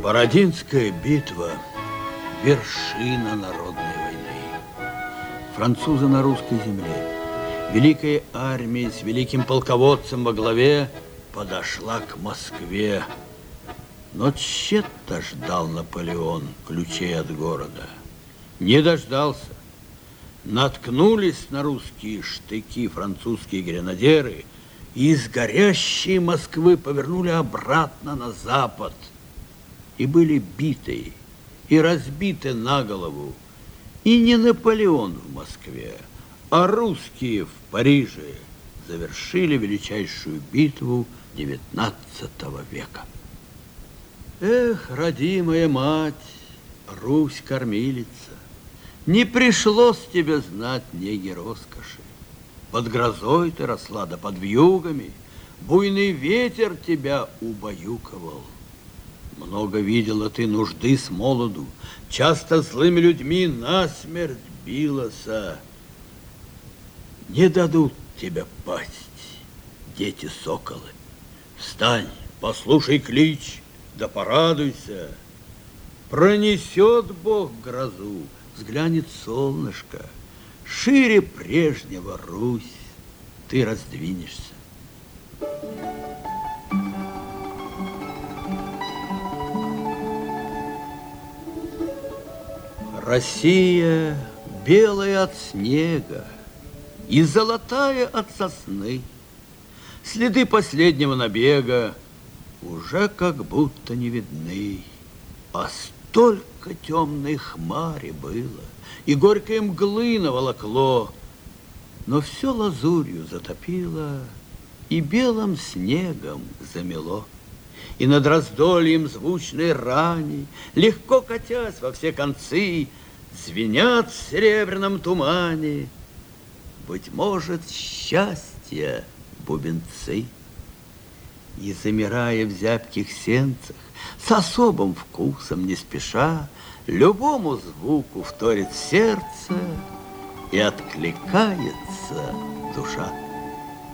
Бородинская битва – вершина народной войны. Французы на русской земле, великая армия с великим полководцем во главе подошла к Москве. Но тщетно ждал Наполеон ключей от города. Не дождался. Наткнулись на русские штыки французские гренадеры и из горящей Москвы повернули обратно на запад. И были биты, и разбиты на голову. И не Наполеон в Москве, а русские в Париже завершили величайшую битву XIX века. Эх, родимая мать, Русь-кормилица, не пришлось тебе знать неги роскоши. Под грозой ты росла, да под вьюгами, буйный ветер тебя убаюковал. Много видела ты нужды с молоду, часто злыми людьми насмерть билася. Не дадут тебе пасть, дети соколы. Встань, послушай клич, да порадуйся. Пронесет Бог грозу, взглянет солнышко. Шире прежнего, Русь, ты раздвинешься. Россия белая от снега и золотая от сосны. Следы последнего набега уже как будто не видны. А столько темной хмари было, и горькой мглы наволокло, но все лазурью затопило и белым снегом замело. И над раздольем звучной рани, легко катясь во все концы, звенят в серебряном тумане, быть может, счастья бубенцы. И, замирая в зябких сенцах, с особым вкусом не спеша, любому звуку вторит сердце и откликается душа.